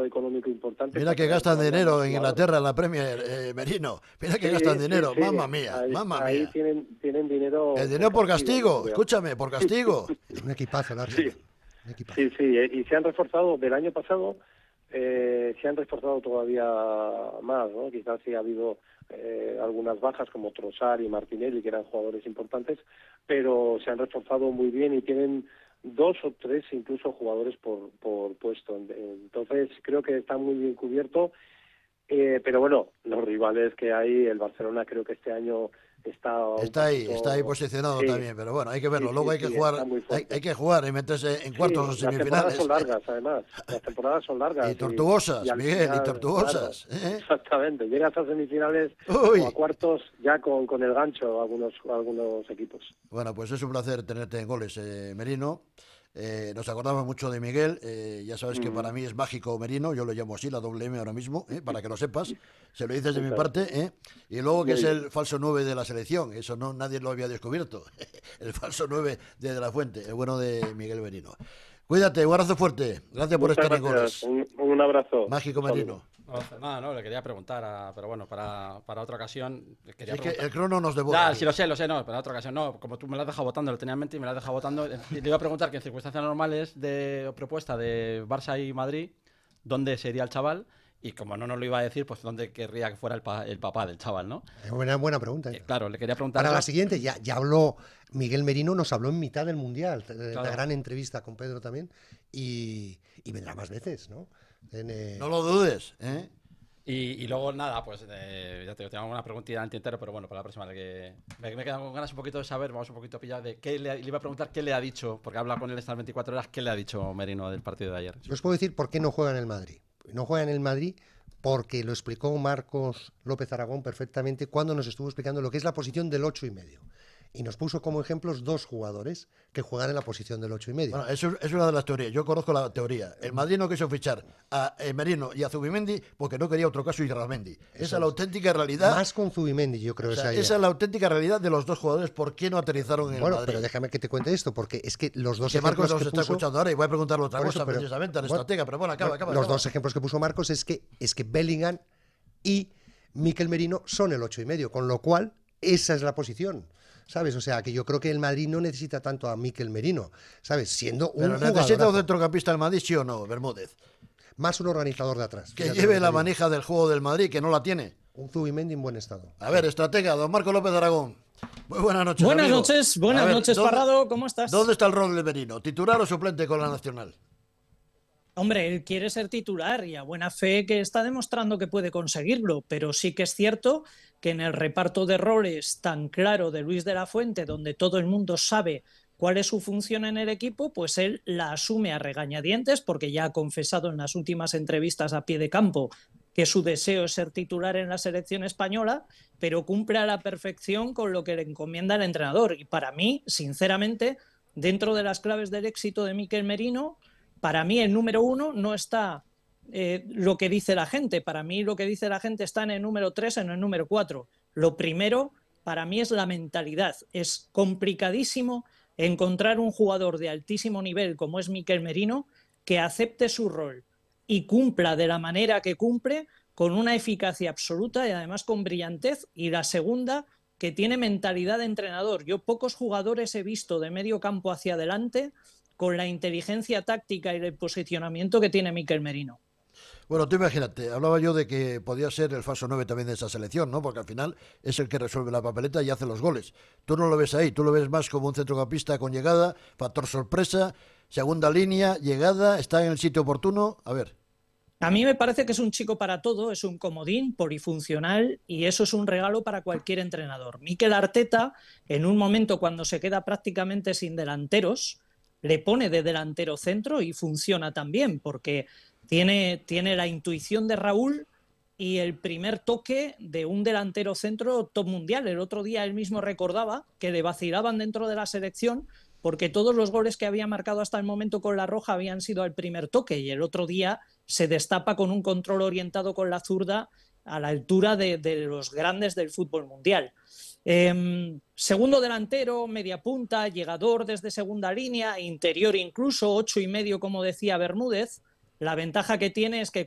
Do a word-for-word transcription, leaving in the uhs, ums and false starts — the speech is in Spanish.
económico importante. Mira que gastan dinero en Inglaterra, en la Premier, eh, Merino. Mira que sí, gastan dinero, sí, sí. mamma mía, ahí, mamma ahí mía. Tienen, tienen dinero. El dinero por castigo, castigo escúchame, por castigo. Un equipazo, el sí. Un equipazo. Sí, sí, y se han reforzado del año pasado, eh, se han reforzado todavía más, ¿no? Quizás sí ha habido eh, algunas bajas como Trossard y Martinelli, que eran jugadores importantes, pero se han reforzado muy bien y tienen dos o tres incluso jugadores por, por puesto. Entonces creo que está muy bien cubierto, eh, pero bueno, los rivales que hay, el Barcelona creo que este año está está ahí, poquito, está ahí posicionado sí, también, pero bueno, hay que verlo, sí, luego sí, hay que sí, jugar, hay, hay que jugar y meterse en cuartos sí, o semifinales. Las temporadas son largas, además, las temporadas son largas. Y tortuosas, y, y Miguel, final, y tortuosas. Claro, ¿eh? Exactamente, llegas a semifinales Uy. o a cuartos ya con, con el gancho algunos, algunos equipos. Bueno, pues es un placer tenerte en Goles, eh, Merino. Eh, nos acordamos mucho de Miguel, eh, ya sabes mm. que para mí es mágico Merino, yo lo llamo así, la doble M ahora mismo, eh, para que lo sepas, se lo dices de mi parte, eh, y luego que es el falso nueve de la selección, eso no nadie lo había descubierto, el falso nueve de, de la Fuente, el bueno de Miguel Merino. Cuídate, un abrazo fuerte, gracias por Muchas estar gracias. en Goles. Un, un abrazo. Mágico Merino. No, nada, no, le quería preguntar, a, pero bueno, para, para otra ocasión. Quería es que el crono nos devora. Nah, sí, lo sé, lo sé, no, para otra ocasión no. Como tú me lo has dejado votando, lo tenía en mente y me lo has dejado votando. Le iba a preguntar que en circunstancias normales de propuesta de Barça y Madrid, ¿dónde sería el chaval? Y como no nos lo iba a decir, pues ¿dónde querría que fuera el, pa, el papá del chaval, no? Es una buena pregunta. Eh, claro, le quería preguntar. Para eso. la siguiente, ya, ya habló Miguel Merino, nos habló en mitad del Mundial, de claro. la gran entrevista con Pedro también, y, y vendrá más veces, ¿no? En, eh... No lo dudes, ¿eh? Y, y luego, nada, pues eh, ya te digo, tengo una preguntita en el tintero, pero bueno, para la próxima. Que me, me he quedado con ganas un poquito de saber, vamos un poquito pillado de qué le, le iba a preguntar qué le ha dicho, porque habla con él estas veinticuatro horas, qué le ha dicho Merino del partido de ayer. Yo os puedo decir por qué no juega en el Madrid. No juega en el Madrid porque lo explicó Marcos López Aragón perfectamente cuando nos estuvo explicando lo que es la posición del ocho y medio. Y nos puso como ejemplos dos jugadores que juegan en la posición del ocho y medio. Bueno, eso es una de las teorías. Yo conozco la teoría. El Madrid no quiso fichar a Merino y a Zubimendi porque no quería otro caso Irramendi. Esa es la auténtica realidad. Más con Zubimendi, yo creo. O sea, esa, esa es la auténtica realidad de los dos jugadores. ¿Por qué no aterrizaron en bueno, el Madrid? Pero déjame que te cuente esto, porque es que los dos que ejemplos Marcos nos que está puso, escuchando ahora y voy a preguntarle otra cosa eso, pero, precisamente al bueno, estratega, pero bueno, acaba, acaba. Los acaba. dos ejemplos que puso Marcos es que, es que Bellingham y Mikel Merino son el ocho y medio, con lo cual esa es la posición. ¿Sabes? O sea, que yo creo que el Madrid no necesita tanto a Mikel Merino, ¿sabes? Siendo un Pero necesita un centrocampista del Madrid, ¿sí o no, Bermúdez? Más un organizador de atrás. Que lleve la manija del juego del Madrid, que no la tiene. Un Zubimendi en buen estado. A ver, estratega, don Marco López de Aragón. Muy buenas noches, Buenas amigo. noches, buenas ver, noches, ¿dónde, Parrado, ¿cómo estás? ¿Dónde está el rol de Merino? ¿Titular o suplente con la Nacional? Hombre, él quiere ser titular y a buena fe que está demostrando que puede conseguirlo, pero sí que es cierto que en el reparto de roles tan claro de Luis de la Fuente, donde todo el mundo sabe cuál es su función en el equipo, pues él la asume a regañadientes, porque ya ha confesado en las últimas entrevistas a pie de campo que su deseo es ser titular en la selección española, pero cumple a la perfección con lo que le encomienda el entrenador. Y para mí, sinceramente, dentro de las claves del éxito de Mikel Merino, para mí el número uno no está eh, lo que dice la gente. Para mí lo que dice la gente está en el número tres, en el número cuatro. Lo primero para mí es la mentalidad. Es complicadísimo encontrar un jugador de altísimo nivel como es Mikel Merino que acepte su rol y cumpla de la manera que cumple, con una eficacia absoluta y además con brillantez. Y la segunda, que tiene mentalidad de entrenador. Yo pocos jugadores he visto de medio campo hacia adelante con la inteligencia táctica y el posicionamiento que tiene Mikel Merino. Bueno, tú imagínate, hablaba yo de que podía ser el falso nueve también de esa selección, ¿no? Porque al final es el que resuelve la papeleta y hace los goles. Tú no lo ves ahí, tú lo ves más como un centrocampista con llegada, factor sorpresa, segunda línea, llegada, está en el sitio oportuno. A ver. A mí me parece que es un chico para todo, es un comodín polifuncional y eso es un regalo para cualquier entrenador. Mikel Arteta, en un momento cuando se queda prácticamente sin delanteros, le pone de delantero centro y funciona también, porque tiene, tiene la intuición de Raúl y el primer toque de un delantero centro top mundial. El otro día él mismo recordaba que le vacilaban dentro de la selección porque todos los goles que había marcado hasta el momento con la roja habían sido al primer toque, y el otro día se destapa con un control orientado con la zurda a la altura de, de los grandes del fútbol mundial. Eh, segundo delantero, media punta, llegador desde segunda línea, interior incluso, ocho y medio como decía Bermúdez. La ventaja que tiene es que